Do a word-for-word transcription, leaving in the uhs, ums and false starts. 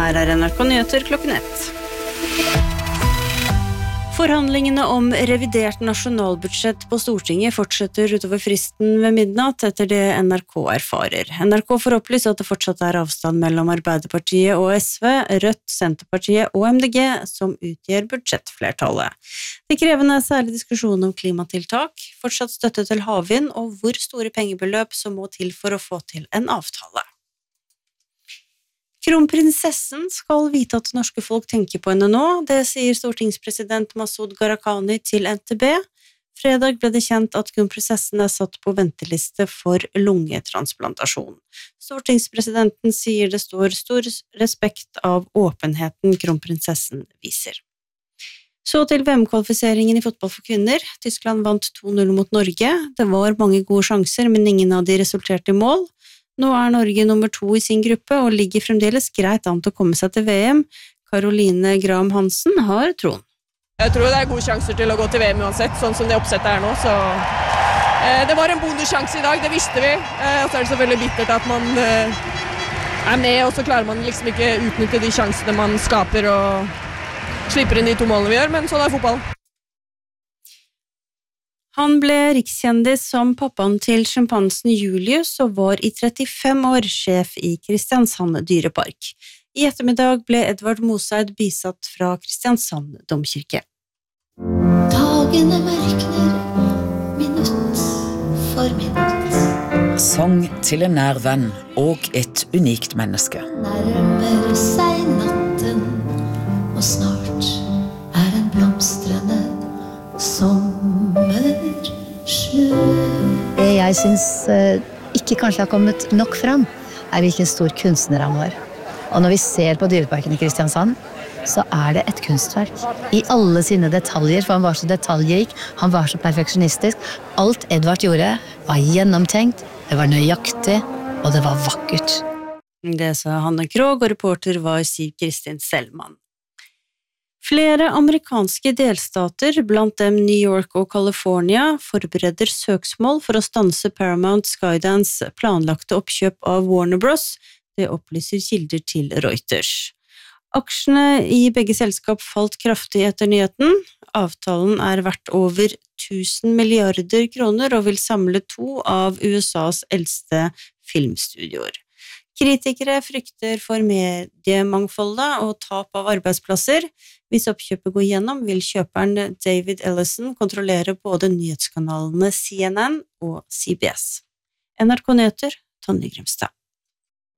Her er N R K Nyheter klokken ett. Forhandlingene om revidert nasjonalbudsjett på Stortinget fortsetter utover fristen ved midnatt, etter det N R K erfarer. N R K får opplyst at det fortsatt er avstand mellom Arbeiderpartiet og S V, Rødt, Senterpartiet og M D G som utgjør budsjettflertallet. Det krevende er særlig diskusjonen om klimatiltak, fortsatt støtte til havvind og hvor store pengebeløp som må til for å få til en avtale. Kronprinsessen skal vite at norske folk tenker på henne nå, det sier stortingspresident Masud Gharahkhani til N T B. Fredag ble det kjent at kronprinsessen er satt på venteliste for lungetransplantasjon. Stortingspresidenten sier det står stor respekt av åpenheten kronprinsessen viser. Så til V M-kvalifiseringen i fotball for kvinner. Tyskland vant to null mot Norge. Det var mange gode sjanser, men ingen av de resulterte i mål. Nå er Norge nummer to i sin gruppe og ligger fremdeles greit an til å komme seg til V M. Caroline Graham Hansen har troen. Jeg tror det er gode sjanser til å gå til V M uansett, sånn som det oppsettet er nå. Så, eh, det var en bonussjanse i dag, det visste vi. Eh, og så er det selvfølgelig bittert at man eh, er med, og så klarer man liksom ikke utnytte de sjansene man skaper og slipper inn de to målene vi gjør, men sånn er fotball. Han ble rikskjendis som pappaen til sjimpansen Julius og var i trettifem år sjef i Kristiansand dyrepark. I ettermiddag ble Edvard Moseid bisatt fra Kristiansand domkirke. Dagene mørkner, minutt for minutt. Sang til en nær venn og et unikt menneske. Nærmer seg natten, og snart er en blomstrende sommer. Det jeg synes uh, ikke kanskje har kommet nok fram, er hvilken stor kunstner han var. Og når vi ser på dyreparken i Kristiansand, så er det et kunstverk. I alle sine detaljer, for han var så detaljrik, han var så perfeksjonistisk. Alt Edvard gjorde var gjennomtenkt, det var nøyaktig, og det var vakkert. Det sa Hanne Krogh, og reporter var Siv Kristin Selman. Flere amerikanske delstater, blant dem New York og California, forbereder søksmål for å stanse Paramount Skydance planlagte oppkjøp av Warner Bros. Det opplyser kilder til Reuters. Aksjene i begge selskap falt kraftig etter nyheten. Avtalen er verdt over tusen milliarder kroner og vil samle to av U S A's eldste filmstudioer. Kritikere frykter for mediemangfoldet og tap av arbeidsplasser. Hvis oppkjøpet går gjennom, vil kjøperen David Ellison kontrollere både nyhetskanalene C N N og C B S. N R K Nyheter, Tonje Grimstad.